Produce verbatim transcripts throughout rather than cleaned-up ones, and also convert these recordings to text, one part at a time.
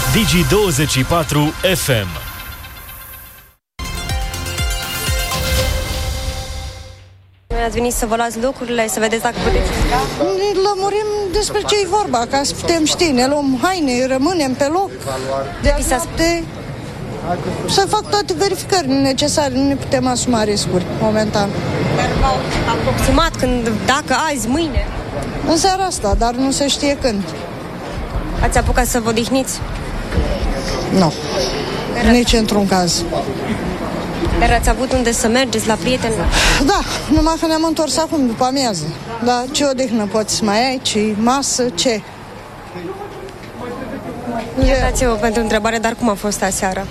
Digi douăzeci și patru F M. Noi ați venit să vă luați lucrurile, să vedeți dacă puteți striga? Lămurim despre ce e vorba, ca să putem ști. Ne luăm haine, rămânem pe loc. De noapte să fac toate verificările necesare, nu ne putem asuma riscuri momentan. Dar v-au aproximat când, dacă azi, mâine? În seara asta, dar nu se știe când. Ați apucat să vă odihniți? Nu, nici într-un caz. Dar ați avut unde să mergeți, la prieteni? Da, numai că ne-am întors acum după amiază. Dar ce odihnă poți mai ai, ce masă, ce? Iertați-vă pentru întrebare, dar cum a fost aseară?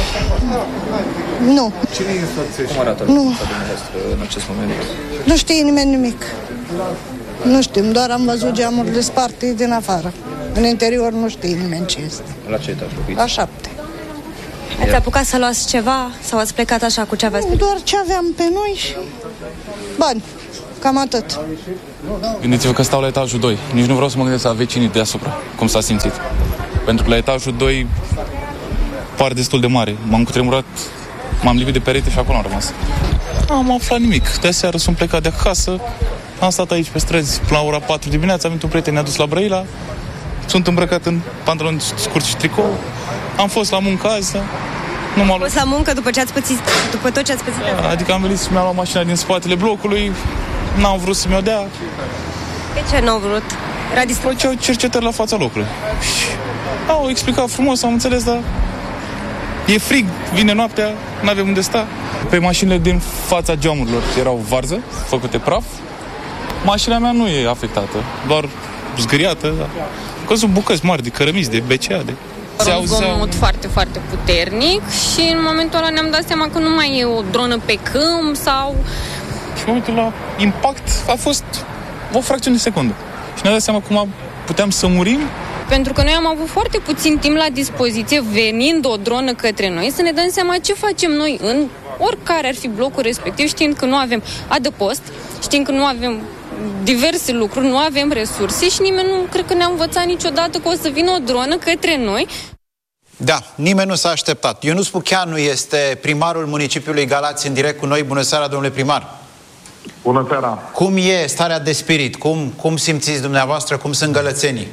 Nu. Cine e însoțește? Cum arată nu. în acest moment? Nu știe nimeni nimic. Nu știm, doar am văzut geamurile sparte din afară. În interior nu știe nimeni ce este. La ce etaj locuiți? La șapte. Ați apucat să luați ceva sau ați plecat așa cu ce aveați? Doar ce aveam pe noi și bani. Cam atât. Gândiți-vă că stau la etajul doi. Nici nu vreau să mă gândesc la vecinii deasupra, cum s-a simțit. Pentru că la etajul doi pare destul de mare. M-am cutremurat, m-am lipit de perete și acolo am rămas. Am aflat nimic. De seară sunt plecat de acasă, am stat aici pe străzi la ora patru dimineața, am venit un prieten, ne-a dus la Brăila, sunt îmbrăcat în pantaloni scurți și tricou, am fost la muncă azi, nu m-am luat... fost la muncă după ce ați pățit, după tot ce ați pățit? Da, adică am venit să mi-am luat mașina din spatele blocului, n-au vrut să mi-o dea. De ce n-au vrut? Era distrus? Făceau cercetări la fața locului. Și au explicat frumos, am înțeles, dar e frig, vine noaptea, n-avem unde sta. Pe mașinile din fața geamurilor erau varză, făcute praf. Mașina mea nu e afectată, doar zgâriată. Că sunt bucăți mari de cărămizi, de B C A, de... Se un zgomot foarte, foarte puternic și în momentul ăla ne-am dat seama că nu mai e o dronă pe câmp sau... Și în momentul ăla, impact a fost o fracțiune de secundă. Și ne-am dat seama cum puteam să murim. Pentru că noi am avut foarte puțin timp la dispoziție, venind o dronă către noi, să ne dăm seama ce facem noi în oricare ar fi blocul respectiv, știind că nu avem adăpost, știind că nu avem diverse lucruri, nu avem resurse și nimeni nu cred că ne-a învățat niciodată că o să vină o dronă către noi. Da, nimeni nu s-a așteptat. Ionuț Pucheanu este primarul municipiului Galați în direct cu noi. Bună seara, domnule primar! Bună seara! Cum e starea de spirit? Cum, cum simțiți dumneavoastră? Cum sunt gălățenii?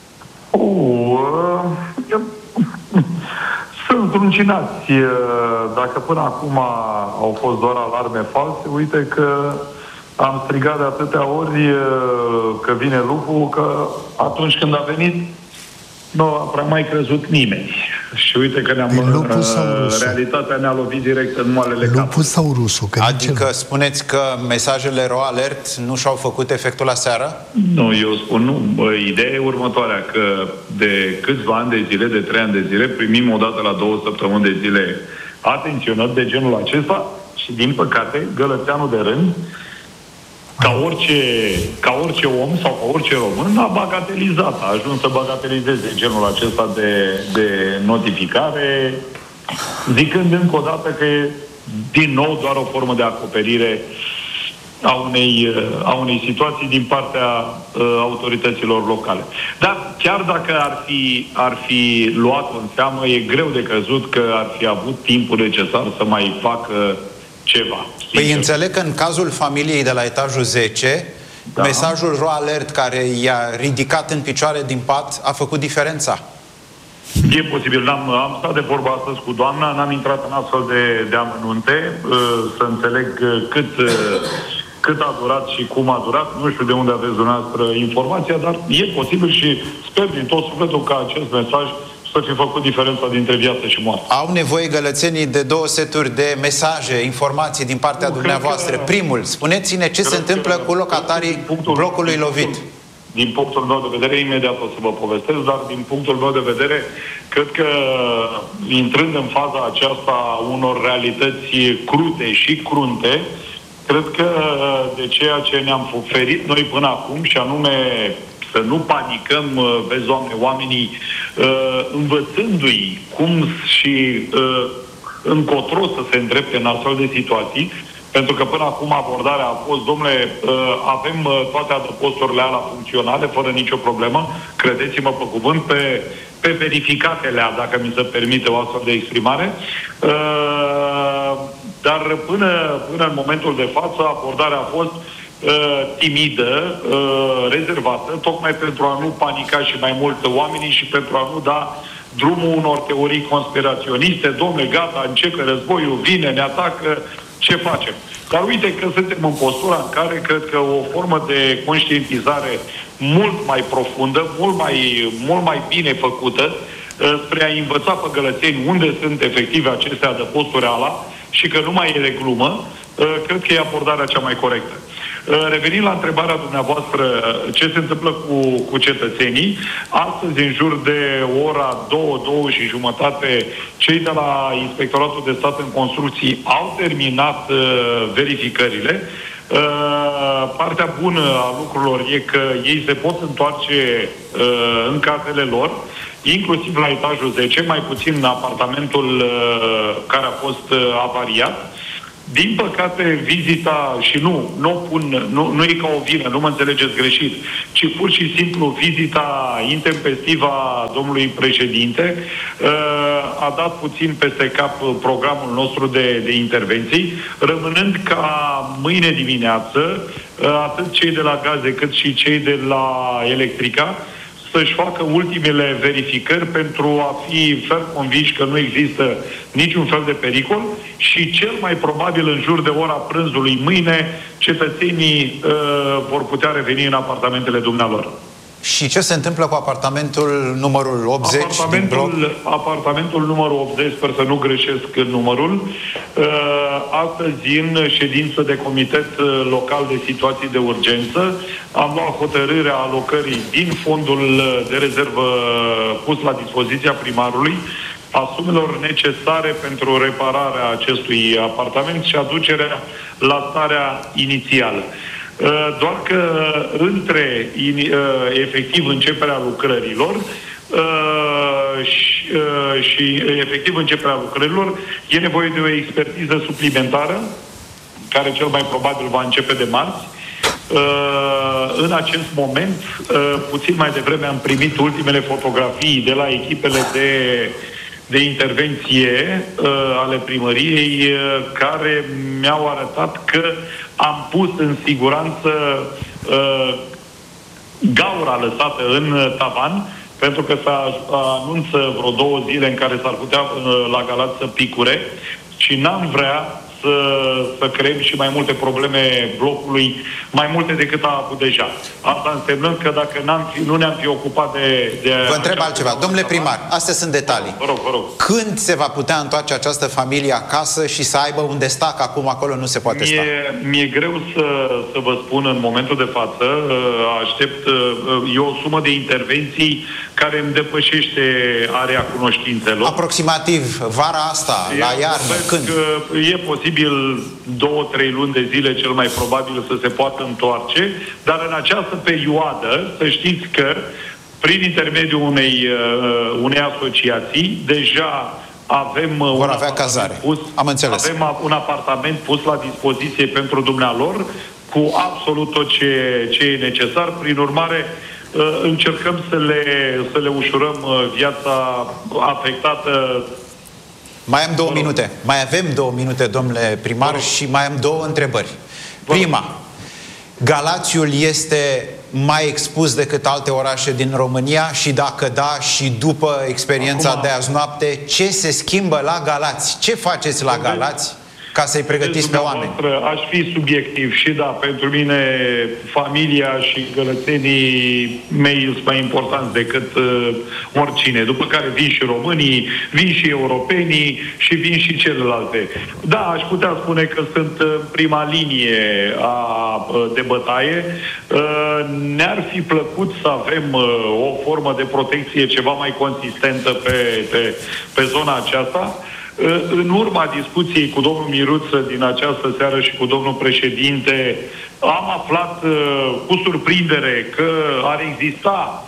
Uh, uh, sunt runcinați. Dacă până acum au fost doar alarme false, uite că am strigat de atâtea ori că vine lupul, că atunci când a venit nu a prea mai crezut nimeni. Și uite că ne-am, realitatea ne-a lovit direct în moalele cap. Lupul sau rusul? Că adică spuneți că mesajele Ro Alert nu și-au făcut efectul aseară? Nu, eu spun nu. Bă, ideea e următoarea, că de câțiva ani de zile, de trei ani de zile, primim odată la două săptămâni de zile atenționări de genul acesta și, din păcate, gălățeanul de rând, ca orice, ca orice om sau ca orice român, a bagatelizat, a ajuns să bagatelizeze genul acesta de, de notificare, zicând încă o dată că e din nou doar o formă de acoperire a unei, a unei situații din partea uh, autorităților locale. Dar chiar dacă ar fi, ar fi luat în seamă, e greu de crezut că ar fi avut timpul necesar să mai facă ceva. Păi înțeleg că în cazul familiei de la etajul zece, da, mesajul Ro Alert care i-a ridicat în picioare din pat a făcut diferența. E posibil. Am, am stat de vorbă astăzi cu doamna, n-am intrat în astfel de, de amănunte, să înțeleg cât, cât a durat și cum a durat. Nu știu de unde aveți dumneavoastră informația, dar e posibil și sper din tot sufletul ca acest mesaj să fi făcut diferența dintre viață și moarte. Au nevoie gălățenii de două seturi de mesaje, informații din partea nu, dumneavoastră. Că, Primul, spuneți-ne ce se întâmplă cu locatarii punctul, blocului lovit. Din punctul meu de vedere, imediat o să vă povestesc, dar din punctul meu de vedere, cred că intrând în faza aceasta unor realități crute și crunte, cred că de ceea ce ne-am ferit noi până acum, și anume să nu panicăm, vezi, Doamne, oamenii uh, învățându-i cum și uh, încotro să se îndrepte în astfel de situații, pentru că până acum abordarea a fost, domnule, uh, avem uh, toate adăposturile alea funcționale, fără nicio problemă, credeți-mă pe cuvânt, pe, pe verificatele, dacă mi se permite o astfel de exprimare. Uh, dar până, până în momentul de față, abordarea a fost uh, timidă, uh, rezervată, tocmai pentru a nu panica și mai mult oamenii și pentru a nu da drumul unor teorii conspiraționiste. Dom'le, gata, începe războiul, vine, ne atacă, ce facem? Dar uite că suntem în postura în care cred că o formă de conștientizare mult mai profundă, mult mai, mult mai bine făcută, spre a învăța pe gălățeni unde sunt efective aceste adăposturi ala și că nu mai e de glumă, cred că e abordarea cea mai corectă. Revenind la întrebarea dumneavoastră, ce se întâmplă cu, cu cetățenii, astăzi, în jur de ora două, două și jumătate, cei de la Inspectoratul de Stat în Construcții au terminat uh, verificările. Uh, partea bună a lucrurilor e că ei se pot întoarce uh, în casele lor, inclusiv la etajul zece, mai puțin în apartamentul uh, care a fost uh, avariat. Din păcate, vizita, și nu, nu, pun, nu, nu e ca o vină, nu mă înțelegeți greșit, ci pur și simplu vizita intempestivă a domnului președinte a dat puțin peste cap programul nostru de, de intervenții, rămânând ca mâine dimineață, atât cei de la gaze cât și cei de la electrica, să-și facă ultimele verificări pentru a fi ferm convinși că nu există niciun fel de pericol și cel mai probabil în jur de ora prânzului mâine cetățenii uh, vor putea reveni în apartamentele dumnealor. Și ce se întâmplă cu apartamentul numărul optzeci apartamentul, din bloc? Apartamentul numărul optzeci, sper să nu greșesc în numărul, astăzi în ședință de comitet local de situații de urgență am luat hotărârea alocării din fondul de rezervă pus la dispoziția primarului a sumelor necesare pentru repararea acestui apartament și aducerea la starea inițială. Doar că între efectiv începerea lucrărilor și, și efectiv începerea lucrărilor e nevoie de o expertiză suplimentară care cel mai probabil va începe de marți. În acest moment, puțin mai devreme am primit ultimele fotografii de la echipele de de intervenție uh, ale primăriei uh, care mi-au arătat că am pus în siguranță uh, gaura lăsată în tavan, pentru că se anunță vreo două zile în care s-ar putea uh, la Galați să picure și n-am vrea să, să creăm și mai multe probleme blocului, mai multe decât a avut deja. Asta însemnând că dacă n-am fi, nu ne-am fi ocupat de... de vă întreb altceva. Domnule primar, astea sunt detalii. Vă rog, vă rog. Când se va putea întoarce această familie acasă și să aibă unde sta, că acum acolo nu se poate sta? Mie, mi-e greu să, să vă spun în momentul de față. Aștept, e o sumă de intervenții care îmi depășește area cunoștințelor. Aproximativ vara asta, e, la iarnă, când? E posibil două, trei luni de zile, cel mai probabil, să se poată întoarce, dar în această perioadă, să știți că, prin intermediul unei, uh, unei asociații, deja avem, vor avea cazare. Pus, Am înțeles. Avem un apartament pus la dispoziție pentru dumnealor, cu absolut tot ce, ce e necesar. Prin urmare, uh, încercăm să le, să le ușurăm uh, viața afectată. Mai am două minute. Mai avem două minute, domnule primar, și mai am două întrebări. Prima, Galațiul este mai expus decât alte orașe din România și dacă da, și după experiența Acum, de azi noapte, ce se schimbă la Galați? Ce faceți la Galați ca să-i pregătiți pe oameni? Aș fi subiectiv și da, pentru mine familia și gălățenii mei sunt mai importanți decât uh, oricine. După care vin și românii, vin și europenii și vin și celelalte. Da, aș putea spune că sunt în prima linie a, de bătaie. Uh, ne-ar fi plăcut să avem uh, o formă de protecție ceva mai consistentă pe, pe, pe zona aceasta. În urma discuției cu domnul Miruță din această seară și cu domnul președinte, am aflat uh, cu surprindere că ar exista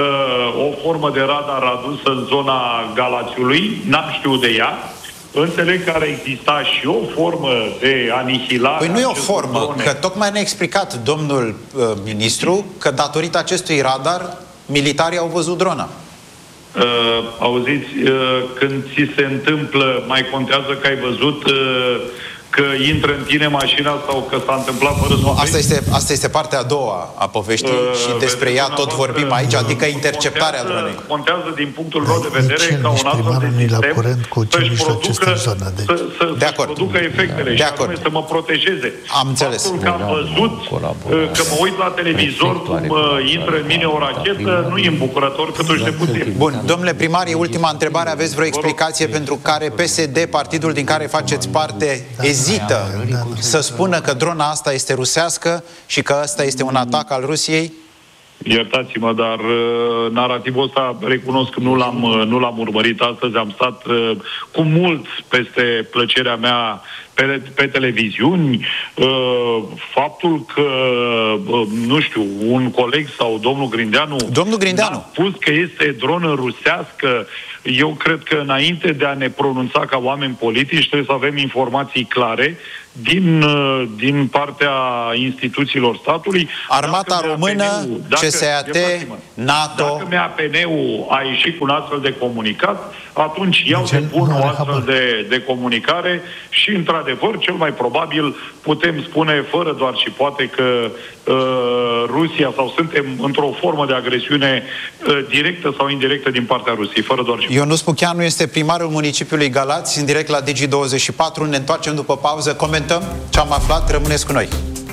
uh, o formă de radar adusă în zona Galațiului. N-am știut de ea. Înțeleg că ar exista și o formă de anihilare. Păi nu e o formă, zone. Că tocmai ne-a explicat domnul uh, ministru că datorită acestui radar, militarii au văzut drona. Uh, auziți, uh, când ți se întâmplă, mai contează că ai văzut uh, că intră în tine mașina sau că s-a întâmplat fără să asta este, asta este partea a doua a poveștii uh, și despre ea tot vorbim aici, adică interceptarea dronei. Contează din punctul meu de vedere ca un astfel de sistem să-și producă, să, să, să producă efectele de și acord. Anume să mă protejeze. Am înțeles. Faptul că am văzut că mă uit la televizor cum intră în mine o rachetă nu e îmbucurător câtuși de puțin. Bun, domnule primar, e ultima întrebare. Aveți vreo explicație pentru care P S D, partidul din care faceți parte, ezită să spună că drona asta este rusească și că ăsta este un atac al Rusiei? Iertați-mă, dar uh, narativul ăsta, recunosc, nu l-am, uh, nu l-am urmărit astăzi. Am stat uh, cu mult peste plăcerea mea pe, pe televiziuni. Uh, faptul că, uh, nu știu, un coleg sau domnul Grindeanu, domnul Grindeanu a spus că este dronă rusească, eu cred că înainte de a ne pronunța ca oameni politici trebuie să avem informații clare din, din partea instituțiilor statului. Armata Română, C S A T, NATO... Dacă M A P N-ul a ieșit cu un astfel de comunicat, atunci iau de bun o astfel de, de comunicare și, într-adevăr, cel mai probabil putem spune, fără doar și poate, că uh, Rusia, sau suntem într-o formă de agresiune uh, directă sau indirectă din partea Rusiei, fără doar și Ionus Pucheanu este primarul municipiului Galați, în direct la Digi douăzeci și patru. Ne întoarcem după pauză, comentăm ce am aflat, rămâneți cu noi.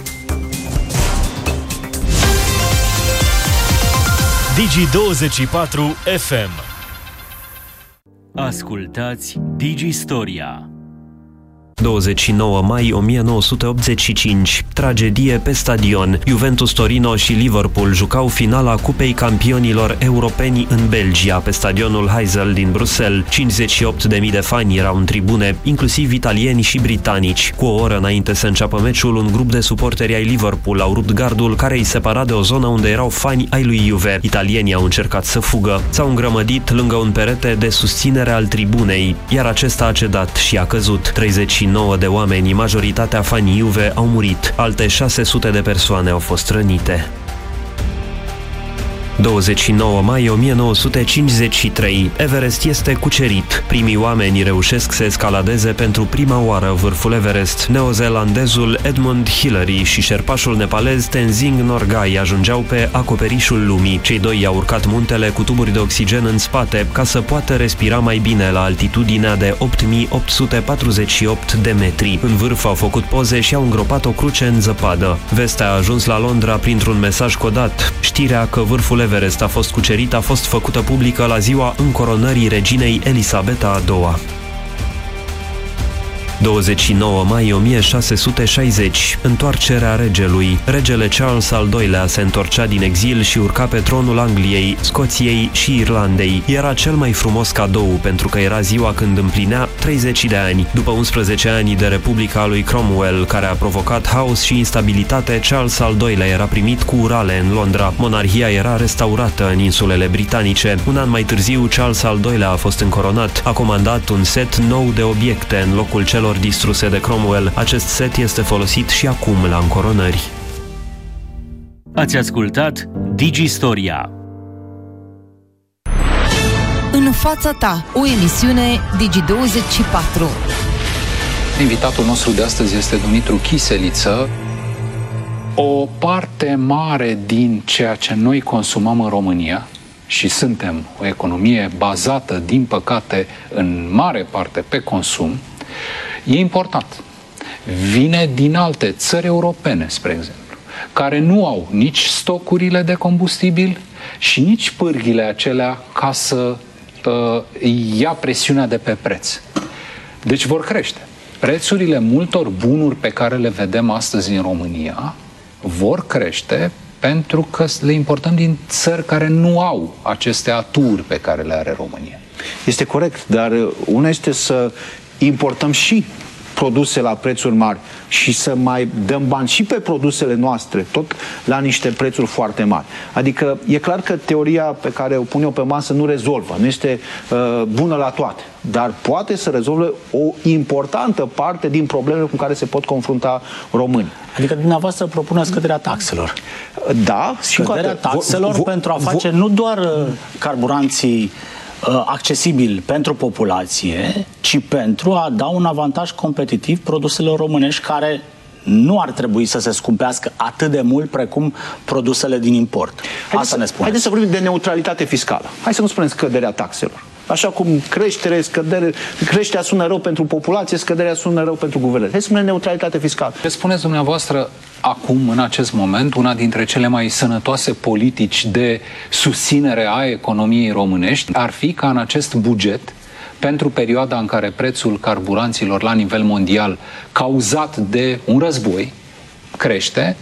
Digi douăzeci și patru F M. Ascultați Digi Storia. douăzeci și nouă mai o mie nouă sute optzeci și cinci. Tragedie pe stadion. Juventus Torino și Liverpool jucau finala Cupei Campionilor Europeni în Belgia, pe stadionul Heysel din Bruxelles. cincizeci și opt de mii de fani erau în tribune, inclusiv italieni și britanici. Cu o oră înainte să înceapă meciul, un grup de suporteri ai Liverpool au rupt gardul care îi separa de o zonă unde erau fani ai lui Juve. Italienii au încercat să fugă. S-au îngrămădit lângă un perete de susținere al tribunei, iar acesta a cedat și a căzut. treizeci și nouă de oameni, majoritatea fanii Juve, au murit. Alte șase sute de persoane au fost rănite. douăzeci și nouă mai o mie nouă sute cincizeci și trei. Everest este cucerit. Primii oameni reușesc să escaladeze pentru prima oară vârful Everest. Neozeelandezul Edmund Hillary și șerpașul nepalez Tenzing Norgay ajungeau pe acoperișul lumii. Cei doi i-au urcat muntele cu tuburi de oxigen în spate ca să poată respira mai bine la altitudinea de opt mii opt sute patruzeci și opt de metri. În vârf au făcut poze și au îngropat o cruce în zăpadă. Vestea a ajuns la Londra printr-un mesaj codat. Știrea că vârful Everest a fost cucerit a fost făcută publică la ziua încoronării reginei Elisabeta a doua. douăzeci și nouă mai o mie șase sute șaizeci. Întoarcerea regelui. Regele Charles al doilea se întorcea din exil și urca pe tronul Angliei, Scoției și Irlandei. Era cel mai frumos cadou pentru că era ziua când împlinea treizeci de ani. După unsprezece ani de Republica lui Cromwell, care a provocat haos și instabilitate, Charles al doilea era primit cu urale în Londra. Monarhia era restaurată în insulele britanice. Un an mai târziu, Charles al doilea a fost încoronat. A comandat un set nou de obiecte în locul celor distruse de Cromwell. Acest set este folosit și acum la încoronări. Ați ascultat Digi Storia. În fața ta, o emisiune Digi douăzeci și patru. Invitatul nostru de astăzi este Dumitru Chiseliță. O parte mare din ceea ce noi consumăm în România, și suntem o economie bazată, din păcate, în mare parte pe consum, e important. Vine din alte țări europene, spre exemplu, care nu au nici stocurile de combustibil și nici pârghile acelea ca să uh, ia presiunea de pe preț. Deci vor crește. Prețurile multor bunuri pe care le vedem astăzi în România vor crește pentru că le importăm din țări care nu au aceste aturi pe care le are România. Este corect, dar una este să importăm și produse la prețuri mari și să mai dăm bani și pe produsele noastre, tot la niște prețuri foarte mari. Adică e clar că teoria pe care o pun eu pe masă nu rezolvă, nu este uh, bună la toate, dar poate să rezolve o importantă parte din problemele cu care se pot confrunta românii. Adică dumneavoastră propuneți scăderea taxelor. Da. Scăderea taxelor pentru a face nu doar carburanții accesibil pentru populație, ci pentru a da un avantaj competitiv produselor românești care nu ar trebui să se scumpească atât de mult precum produsele din import. Haideți Asta ne spuneți. Haideți să vorbim de neutralitate fiscală. Hai să nu spunem scăderea taxelor. Așa cum creștere, scădere, creșterea sună rău pentru populație, scăderea sună rău pentru guverne. Hai să spunem neutralitate fiscală. Ce spuneți dumneavoastră acum, în acest moment, una dintre cele mai sănătoase politici de susținere a economiei românești ar fi ca în acest buget, pentru perioada în care prețul carburanților la nivel mondial, cauzat de un război, crește,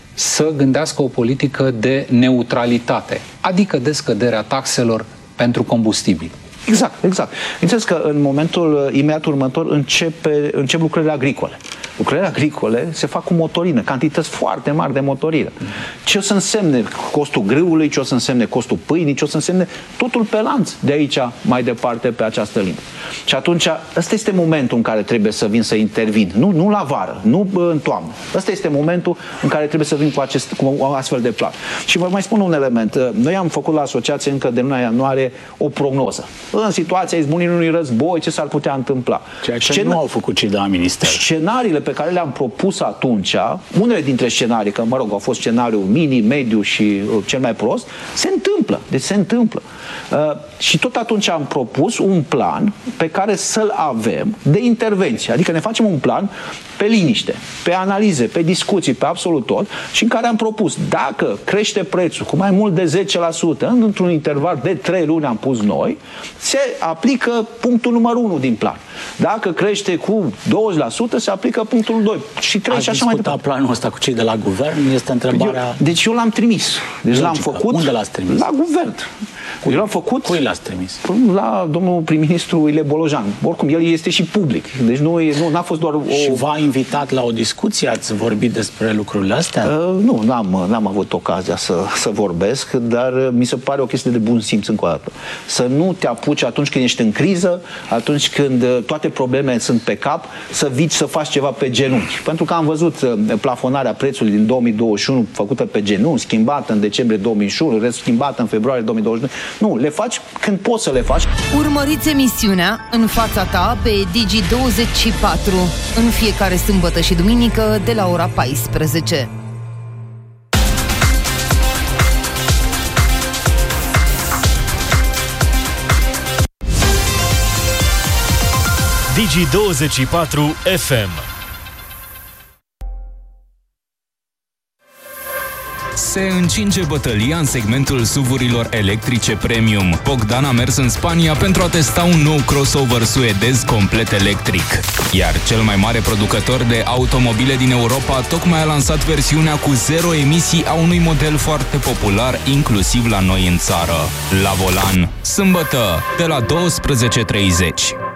să gândească o politică de neutralitate, adică de scăderea taxelor pentru combustibil. Exact, exact. Înțeles că în momentul imediat următor începe, încep lucrările agricole. Lucrările agricole se fac cu motorină, cantități foarte mari de motorină. Ce o să însemne costul grâului, ce o să însemne costul pâinii, ce o să însemne totul pe lanț de aici mai departe pe această linie. Și atunci, ăsta este momentul în care trebuie să vin să intervin. Nu, nu la vară, nu în toamnă. Ăsta este momentul în care trebuie să vin cu, acest, cu un astfel de plan. Și vă mai spun un element. Noi am făcut la asociație încă de luna ianuarie o prognoză. În situația izbunirii unui război, ce s-ar putea întâmpla? Ceea ce Scena... nu au făcut cei de la minister. Scenariile pe care le-am propus atunci, unele dintre scenarii, că mă rog, au fost scenariul mini, mediu și uh, cel mai prost, se întâmplă. Deci se întâmplă. Uh, și tot atunci am propus un plan pe care să-l avem de intervenție. Adică ne facem un plan pe liniște, pe analize, pe discuții, pe absolut tot și în care am propus, dacă crește prețul cu mai mult de zece la sută, într-un interval de trei luni am pus noi, se aplică punctul numărul unu din plan. Dacă crește cu douăzeci la sută, se aplică punctul doi și trei și așa mai departe. planul ăsta cu cei de la guvern? Este întrebarea... Eu, deci eu l-am trimis. Deci l-am făcut... Unde l-ați trimis? La guvern. Cui, eu l-am făcut... Cui l-ați trimis? La domnul prim-ministru Ile Bolojan. Oricum, el este și public. Deci nu n-a fost doar o... Și v-a invitat la o discuție? Ați vorbit despre lucrurile astea? Uh, nu, n-am, n-am avut ocazia să, să vorbesc, dar mi se pare o chestie de bun simț încă o dată. Să nu te apuci atunci când ești în criză, atunci când toate problemele sunt pe cap, să vii să faci ceva pe genunchi. Pentru că am văzut plafonarea prețului din două mii douăzeci și unu făcută pe genunchi, schimbată în decembrie două mii douăzeci și unu, reschimbată în februarie două mii douăzeci și doi. Nu, le faci când poți să le faci. Urmăriți emisiunea În fața ta pe Digi douăzeci și patru în fiecare sâmbătă și duminică de la ora paisprezece. Digi douăzeci și patru F M. Se încinge bătălia în segmentul S U V-urilor electrice premium. Bogdan a mers în Spania pentru a testa un nou crossover suedez complet electric. Iar cel mai mare producător de automobile din Europa tocmai a lansat versiunea cu zero emisii a unui model foarte popular, inclusiv la noi în țară. La volan, sâmbătă, de la douăsprezece și treizeci.